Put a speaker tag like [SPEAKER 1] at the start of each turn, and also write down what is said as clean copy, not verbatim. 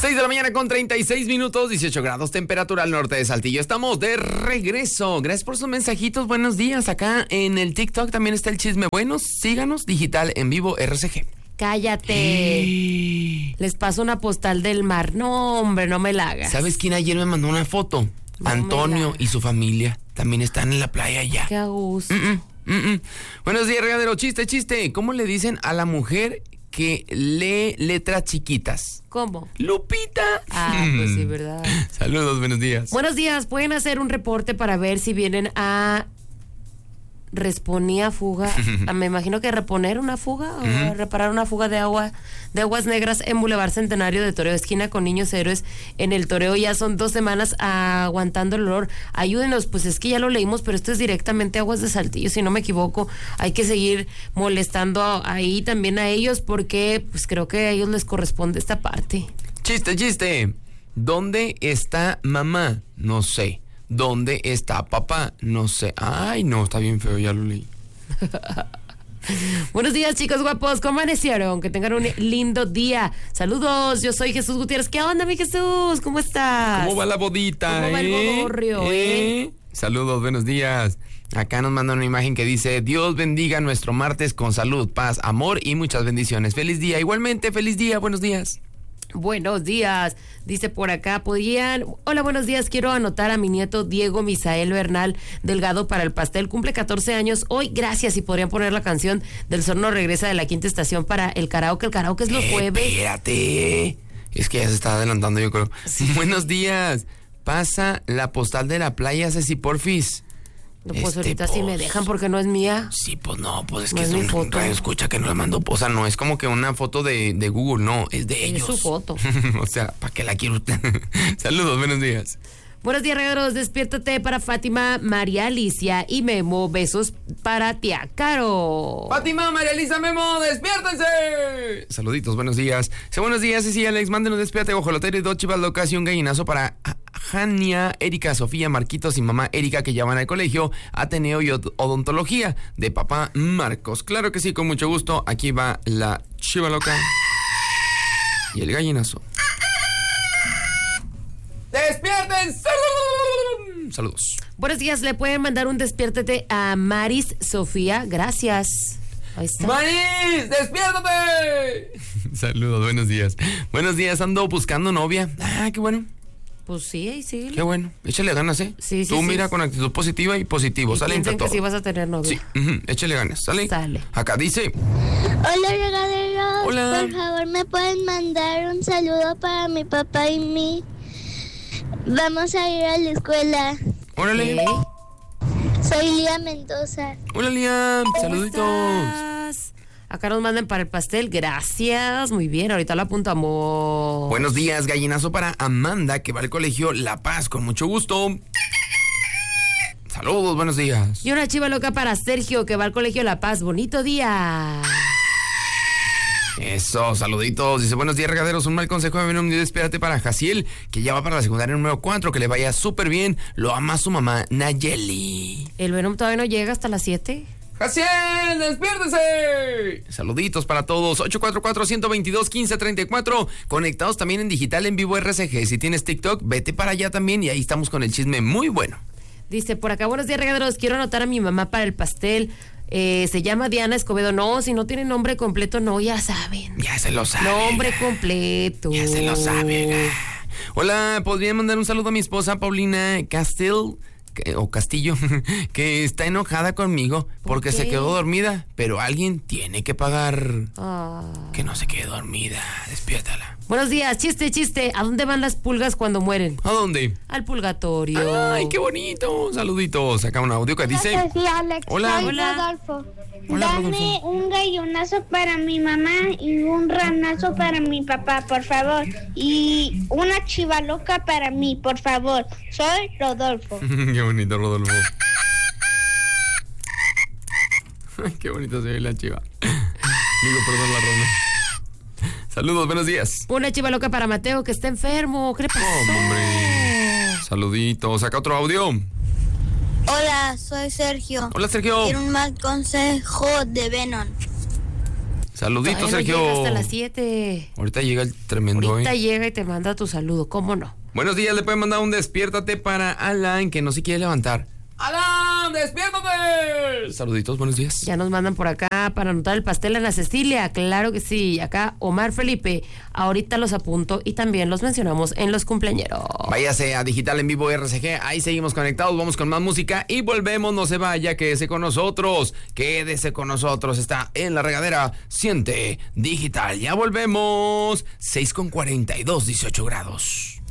[SPEAKER 1] 6 de la mañana con 36 minutos, 18 grados temperatura al norte de Saltillo. Estamos de regreso. Gracias por sus mensajitos. Buenos días. Acá en el TikTok también está el chisme buenos. Síganos, Digital en Vivo RCG.
[SPEAKER 2] Cállate. Les paso una postal del mar. No, hombre, no me la hagas.
[SPEAKER 1] ¿Sabes quién ayer me mandó una foto?
[SPEAKER 2] No
[SPEAKER 1] Antonio y su familia. También están en la playa ya.
[SPEAKER 2] Qué a gusto.
[SPEAKER 1] Buenos días, regadero. Chiste. ¿Cómo le dicen a la mujer que lee letras chiquitas?
[SPEAKER 2] ¿Cómo?
[SPEAKER 1] Lupita.
[SPEAKER 2] Pues sí, ¿verdad?
[SPEAKER 1] Saludos, buenos días.
[SPEAKER 2] Buenos días. ¿Pueden hacer un reporte para ver si vienen a fuga? Me imagino que reponer una fuga o reparar una fuga de aguas negras en Boulevard Centenario de Toreo, esquina con Niños Héroes. En el Toreo ya son 2 semanas aguantando el olor. Ayúdenos, pues es que ya lo leímos, pero esto es directamente Aguas de Saltillo, si no me equivoco. Hay que seguir molestando ahí también a ellos porque pues creo que a ellos les corresponde esta parte.
[SPEAKER 1] Chiste. ¿Dónde está mamá? No sé. ¿Dónde está papá? No sé. Ay, no, está bien feo, ya lo leí.
[SPEAKER 2] Buenos días, chicos guapos, ¿cómo amanecieron? Que tengan un lindo día. Saludos, yo soy Jesús Gutiérrez. ¿Qué onda, mi Jesús? ¿Cómo estás?
[SPEAKER 1] ¿Cómo va la bodita?
[SPEAKER 2] ¿Cómo va el bodorrio,
[SPEAKER 1] Saludos, buenos días. Acá nos mandan una imagen que dice: Dios bendiga nuestro martes con salud, paz, amor y muchas bendiciones. Feliz día, igualmente, feliz día, buenos días.
[SPEAKER 2] Buenos días, dice por acá, hola, buenos días, quiero anotar a mi nieto Diego Misael Bernal Delgado para el pastel, cumple 14 años hoy, gracias, y podrían poner la canción del Sorno Regresa de la Quinta Estación para el karaoke es los jueves.
[SPEAKER 1] Espérate, es que ya se está adelantando, yo creo. Sí. Buenos días, pasa la postal de la playa, Ceci, porfis.
[SPEAKER 2] No, pues ahorita sí me dejan porque no es mía.
[SPEAKER 1] Sí, pues no, pues es que es un radio escucha que no la mandó. O sea, no es como que una foto de Google, no, es de ellos.
[SPEAKER 2] Es su foto.
[SPEAKER 1] O sea, ¿para qué la quiero usted? Saludos, buenos días.
[SPEAKER 2] Buenos días, regalos. Despiértate para Fátima, María Alicia y Memo. Besos para tía Caro.
[SPEAKER 1] Fátima, María Alicia, Memo, despiértense. Saluditos, buenos días. Buenos días, Ceci, Alex, mándenos despiértate, guajolotero y 2 chivas locas y un gallinazo para Jania, Erika, Sofía, Marquitos y mamá Erika, que ya van al colegio Ateneo y Odontología de papá Marcos. Claro que sí, con mucho gusto. Aquí va la chiva loca y el gallinazo. ¡Despiértense! Saludos.
[SPEAKER 2] Buenos días, le pueden mandar un despiértate a Maris Sofía, gracias. Ahí está.
[SPEAKER 1] ¡Maris, despiértate! Saludos, buenos días. Buenos días, ando buscando novia. Qué bueno.
[SPEAKER 2] Pues sí, ahí sí.
[SPEAKER 1] Qué bueno, échale ganas, ¿eh?
[SPEAKER 2] Sí.
[SPEAKER 1] Tú mira con actitud positiva y positivo, sale entre todo.
[SPEAKER 2] Que sí vas a tener novia.
[SPEAKER 1] Sí, échale ganas, ¿sale?
[SPEAKER 2] Sale.
[SPEAKER 1] Acá dice:
[SPEAKER 3] hola, regaderos.
[SPEAKER 1] Hola.
[SPEAKER 3] Por favor, ¿me pueden mandar un saludo para mi papá y mí? Vamos a ir a la escuela.
[SPEAKER 1] Órale.
[SPEAKER 2] ¿Qué?
[SPEAKER 3] Soy Lía Mendoza.
[SPEAKER 1] Hola, Liam, saluditos.
[SPEAKER 2] ¿Estás? Acá nos mandan para el pastel, gracias, muy bien, ahorita lo apuntamos.
[SPEAKER 1] Buenos días, gallinazo para Amanda, que va al colegio La Paz, con mucho gusto. Saludos, buenos días.
[SPEAKER 2] Y una chiva loca para Sergio, que va al colegio La Paz, bonito día.
[SPEAKER 1] Eso, saluditos. Dice: buenos días, regaderos, un mal consejo de Venom, espérate para Jaciel, que ya va para la secundaria número 4, que le vaya súper bien, lo ama su mamá Nayeli.
[SPEAKER 2] ¿El Venom todavía no llega hasta las 7?
[SPEAKER 1] ¡Jaciel, despiértese! Saluditos para todos. 844-122-1534. Conectados también en Digital en Vivo RCG. Si tienes TikTok, vete para allá también y ahí estamos con el chisme muy bueno.
[SPEAKER 2] Dice por acá: buenos días, regaderos, quiero anotar a mi mamá para el pastel. Se llama Diana Escobedo. No, si no tiene nombre completo, no, ya saben.
[SPEAKER 1] Ya se lo saben.
[SPEAKER 2] Nombre completo.
[SPEAKER 1] Ya se lo saben. Hola, ¿podría mandar un saludo a mi esposa Paulina Castillo, que está enojada conmigo porque se quedó dormida, pero alguien tiene que pagar. Que no se quede dormida, despiértala.
[SPEAKER 2] Buenos días, chiste, ¿a dónde van las pulgas cuando mueren?
[SPEAKER 1] ¿A dónde?
[SPEAKER 2] Al purgatorio.
[SPEAKER 1] Ay, qué bonito, saluditos. Acá un audio que dice:
[SPEAKER 3] Sí, Alex.
[SPEAKER 1] Hola.
[SPEAKER 3] Soy
[SPEAKER 2] Hola.
[SPEAKER 3] Rodolfo.
[SPEAKER 1] Hola,
[SPEAKER 3] Dame
[SPEAKER 1] Rodolfo.
[SPEAKER 3] un gallonazo para mi mamá y un ranazo para mi papá, por favor. Y una chiva loca para mí, por favor. Soy Rodolfo.
[SPEAKER 1] Qué bonito, Rodolfo. Ay, qué bonito se ve la chiva. Digo, perdón, la ronda. Saludos, buenos días.
[SPEAKER 2] Una chiva loca para Mateo, que está enfermo. ¿Qué le pasó?
[SPEAKER 1] Hombre. Saluditos. Acá otro audio.
[SPEAKER 3] Hola, soy Sergio.
[SPEAKER 1] Hola, Sergio.
[SPEAKER 3] Quiero un mal consejo de Venom.
[SPEAKER 1] Saluditos,
[SPEAKER 2] Todavía no
[SPEAKER 1] Sergio.
[SPEAKER 2] llega hasta las 7.
[SPEAKER 1] Ahorita llega el tremendo.
[SPEAKER 2] Ahorita llega y te manda tu saludo, ¿cómo no?
[SPEAKER 1] Buenos días, le pueden mandar un despiértate para Alan, que no se quiere levantar. ¡Alan, despiértate! Saluditos, buenos días.
[SPEAKER 2] Ya nos mandan por acá para anotar el pastel Ana Cecilia, claro que sí. Acá Omar Felipe, ahorita los apunto y también los mencionamos en los cumpleañeros.
[SPEAKER 1] Váyase a Digital en Vivo RCG, ahí seguimos conectados, vamos con más música y volvemos, no se vaya, quédese con nosotros, está en la regadera, siente Digital, ya volvemos, 6:42, 18 grados.